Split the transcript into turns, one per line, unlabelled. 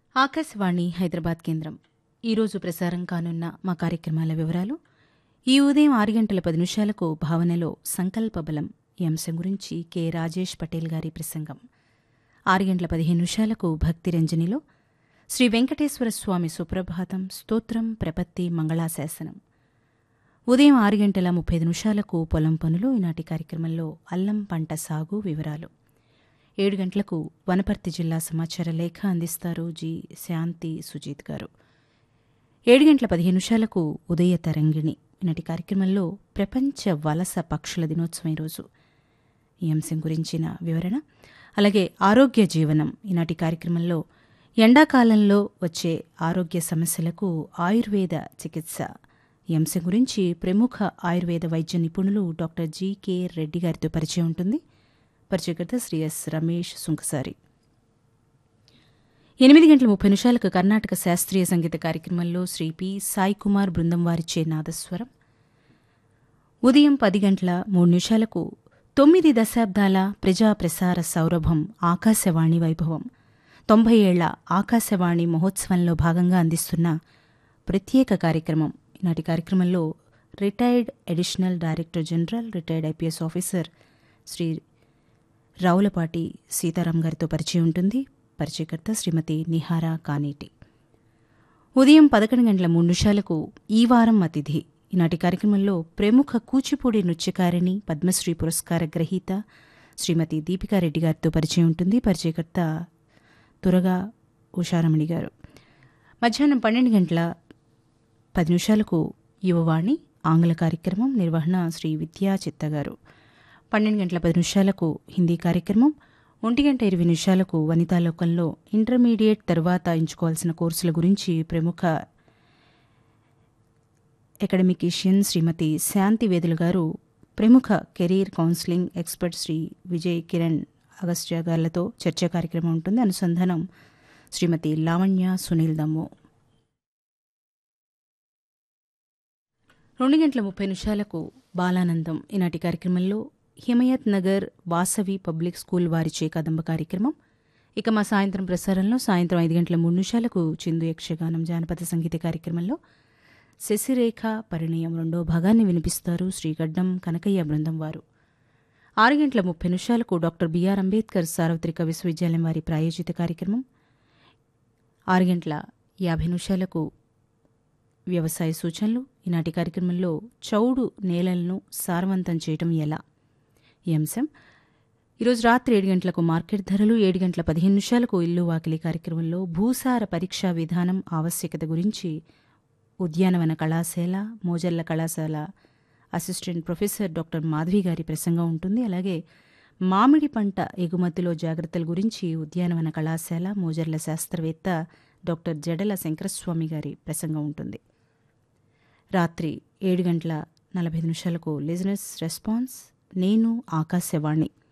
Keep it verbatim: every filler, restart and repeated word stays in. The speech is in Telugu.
ఆకాశవాణి హైదరాబాద్ కేంద్రం ఈరోజు ప్రసారం కానున్న మా కార్యక్రమాల వివరాలు. ఈ ఉదయం ఆరు గంటల పది నిమిషాలకు భావనలో సంకల్పబలం ఈ అంశం గురించి కె రాజేష్ పటేల్ గారి ప్రసంగం. ఆరు గంటల పదిహేను నిమిషాలకు భక్తి రంజనిలో శ్రీ వెంకటేశ్వర స్వామి సుప్రభాతం స్తోత్రం ప్రపత్తి మంగళాశాసనం. ఉదయం ఆరు గంటల ముప్పై ఐదు నిమిషాలకు పొలం పనులు ఈనాటి కార్యక్రమంలో అల్లం పంట సాగు వివరాలు. ఏడు గంటలకు వనపర్తి జిల్లా సమాచార లేఖ అందిస్తారు జి శాంతి సుజీత్ గారు. ఏడు గంటల పదిహేను నిమిషాలకు ఉదయ తరంగిణి ఈనాటి కార్యక్రమంలో ప్రపంచ వలస పక్షుల దినోత్సవం ఈరోజు ఈ అంశం గురించిన వివరణ. అలాగే ఆరోగ్య జీవనం ఈనాటి కార్యక్రమంలో ఎండాకాలంలో వచ్చే ఆరోగ్య సమస్యలకు ఆయుర్వేద చికిత్స ఈ అంశం గురించి ప్రముఖ ఆయుర్వేద వైద్య నిపుణులు డాక్టర్ జికే రెడ్డి గారితో పరిచయం ఉంటుంది. పరిచయకర్త శ్రీ ఎస్ రమేష్ సుంకసారి. ఎనిమిది గంటల ముప్పై నిమిషాలకు కర్ణాటక శాస్త్రీయ సంగీత కార్యక్రమంలో శ్రీ పి సాయి కుమార్ బృందం వారిచే నాదస్వరం. ఉదయం పది గంటల మూడు నిమిషాలకు తొమ్మిది దశాబ్దాల ప్రజా ప్రసార సౌరభం ఆకాశవాణి వైభవం తొంభై ఏళ్ల ఆకాశవాణి మహోత్సవంలో భాగంగా అందిస్తున్న ప్రత్యేక కార్యక్రమం. ఈనాటి కార్యక్రమంలో retired additional director general retired IPS officer Shri Ravulapati Sitaram గారితో పరిచయం ఉంటుంది. పరిచయకర్త శ్రీమతి నిహారా కానేటి. ఉదయం పదకొండు గంటల మూడు నిమిషాలకు ఈ వారం అతిథి ఈనాటి కార్యక్రమంలో ప్రముఖ కూచిపూడి నృత్యకారిణి పద్మశ్రీ పురస్కార గ్రహీత శ్రీమతి దీపికారెడ్డి గారితో పరిచయం ఉంటుంది. పరిచయకర్త తురగా ఉషారమణి గారు. మధ్యాహ్నం పన్నెండు గంటల పది నిమిషాలకు యువవాణి ఆంగ్ల కార్యక్రమం నిర్వహణ శ్రీ విద్యా చిత్త గారు. పన్నెండు గంటల పది నిమిషాలకు హిందీ కార్యక్రమం. ఒంటి గంట ఇరవై నిమిషాలకు వనితాలోకంలో ఇంటర్మీడియట్ తర్వాత ఎంచుకోవాల్సిన కోర్సుల గురించి ప్రముఖ అకాడమికీషియన్ శ్రీమతి శాంతి వేదుల గారు ప్రముఖ career counselling expert Shri Vijay Kiran Agastya గార్లతో చర్చా కార్యక్రమం ఉంటుంది. అనుసంధానం శ్రీమతి లావణ్య సునీల్ దమ్ము. రెండు గంటల ముప్పై నిమిషాలకు బాలానందం ఈనాటి కార్యక్రమంలో హిమయత్ నగర్ వాసవి పబ్లిక్ స్కూల్ వారిచే కదంబ కార్యక్రమం. ఇక మా సాయంత్రం ప్రసారంలో సాయంత్రం ఐదు గంటల మూడు నిమిషాలకు చిందు యక్షగానం జానపద సంగీత కార్యక్రమంలో శశిరేఖ పరిణయం రెండో భాగాన్ని వినిపిస్తారు శ్రీ గడ్డం కనకయ్య బృందం వారు. ఆరు గంటల ముప్పై నిమిషాలకు డాక్టర్ బిఆర్ అంబేద్కర్ సార్వత్రిక విశ్వవిద్యాలయం వారి ప్రాయోజిత కార్యక్రమం. ఆరు గంటల యాభై నిమిషాలకు వ్యవసాయ సూచనలు ఈనాటి కార్యక్రమంలో చౌడు నేలలను సారవంతం చేయటం ఎలా ఈ అంశం. ఈరోజు రాత్రి ఏడు గంటలకు మార్కెట్ ధరలు, ఏడు గంటల పదిహేను నిమిషాలకు ఇల్లు వాకిలి కార్యక్రమంలో భూసార పరీక్షా విధానం ఆవశ్యకత గురించి ఉద్యానవన కళాశాల మోజల్ల కళాశాల అసిస్టెంట్ ప్రొఫెసర్ డాక్టర్ మాధవి గారి ప్రసంగం ఉంటుంది. అలాగే మామిడి పంట ఎగుమతిలో జాగ్రత్తల గురించి ఉద్యానవన కళాశాల మోజర్ల శాస్త్రవేత్త డాక్టర్ జడల శంకరస్వామి గారి ప్రసంగం ఉంటుంది. రాత్రి ఏడు గంటల నలభై నిమిషాలకు లిజనర్స్ రెస్పాన్స్ నేను ఆకాశవాణి